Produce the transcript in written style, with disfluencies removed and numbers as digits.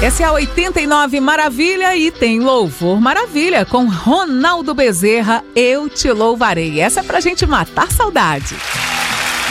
Essa é a 89 Maravilha e tem Louvor Maravilha com Ronaldo Bezerra, Eu Te Louvarei. Essa é pra gente matar saudade.